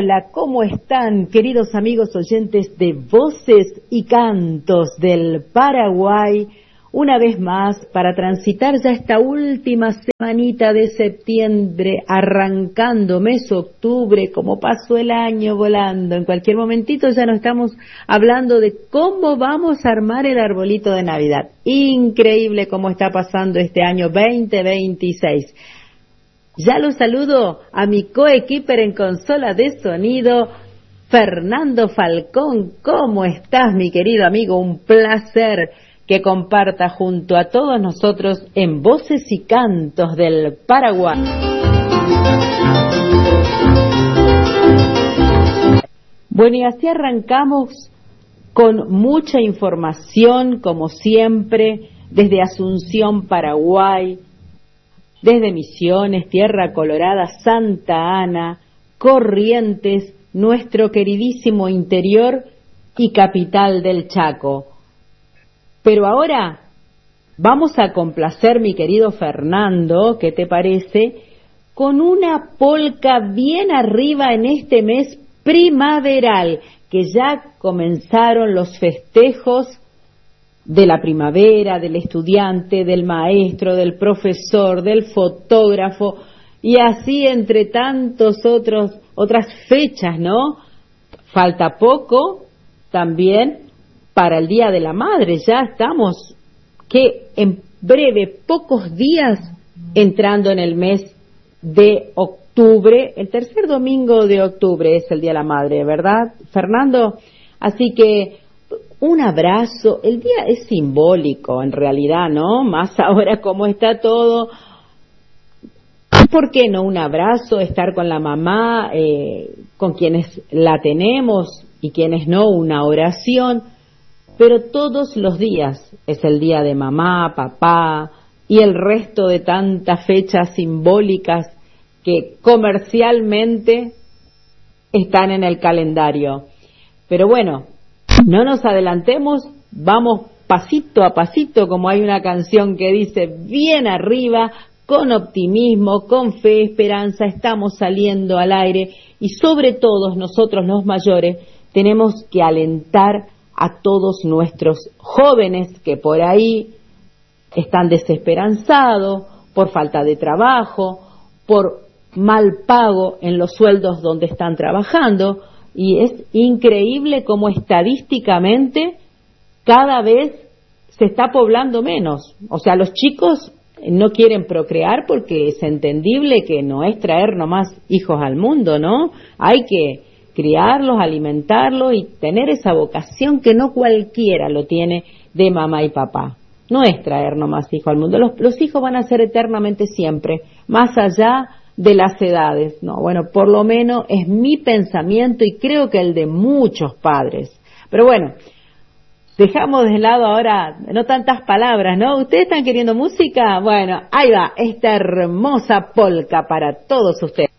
Hola, ¿cómo están, queridos amigos oyentes de Voces y Cantos del Paraguay? Una vez más, para transitar ya esta última semanita de septiembre, arrancando mes octubre, como pasó el año volando. En cualquier momentito ya nos estamos hablando de cómo vamos a armar el arbolito de Navidad. Increíble cómo está pasando este año 2026. Ya lo saludo a mi coequiper en consola de sonido, Fernando Falcón. ¿Cómo estás, mi querido amigo? Un placer que comparta junto a todos nosotros en Voces y Cantos del Paraguay. Bueno, y así arrancamos con mucha información, como siempre, desde Asunción, Paraguay, desde Misiones, Tierra Colorada, Santa Ana, Corrientes, nuestro queridísimo interior y capital del Chaco. Pero ahora vamos a complacer, mi querido Fernando, ¿qué te parece?, con una polca bien arriba en este mes primaveral, que ya comenzaron los festejos de la primavera, del estudiante, del maestro, del profesor, del fotógrafo, y así entre otras fechas, ¿no? Falta poco también para el Día de la Madre. Ya estamos, que en breve, pocos días, entrando en el mes de octubre. El tercer domingo de octubre es el Día de la Madre, ¿verdad, Fernando? Así que un abrazo. El día es simbólico, en realidad, ¿no? Más ahora como está todo. ¿Por qué no un abrazo? Estar con la mamá, con quienes la tenemos y quienes no, una oración. Pero todos los días es el día de mamá, papá y el resto de tantas fechas simbólicas que comercialmente están en el calendario. Pero bueno, no nos adelantemos, vamos pasito a pasito, como hay una canción que dice, bien arriba, con optimismo, con fe, esperanza, estamos saliendo al aire y sobre todo nosotros los mayores tenemos que alentar a todos nuestros jóvenes que por ahí están desesperanzados por falta de trabajo, por mal pago en los sueldos donde están trabajando. Y es increíble cómo estadísticamente cada vez se está poblando menos. O sea, los chicos no quieren procrear porque es entendible que no es traer nomás hijos al mundo, ¿no? Hay que criarlos, alimentarlos y tener esa vocación que no cualquiera lo tiene de mamá y papá. No es traer nomás hijos al mundo. Los hijos van a ser eternamente siempre, más allá de las edades. No, bueno, por lo menos es mi pensamiento y creo que el de muchos padres. Pero bueno, dejamos de lado ahora, no tantas palabras, ¿no? ¿Ustedes están queriendo música? Bueno, ahí va, esta hermosa polca para todos ustedes.